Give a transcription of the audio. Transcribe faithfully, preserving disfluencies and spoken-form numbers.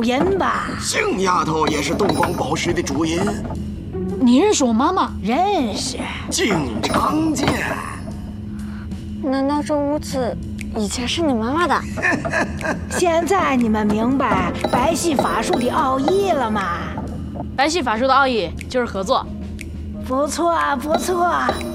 主人吧？ 杏丫头也是东方宝石的主人。 你认识我妈妈？ 认识。 经常见。 难道这屋子以前是你妈妈的？ 现在你们明白白皙法术的奥义了吗？ 白皙法术的奥义就是合作。 不错，不错。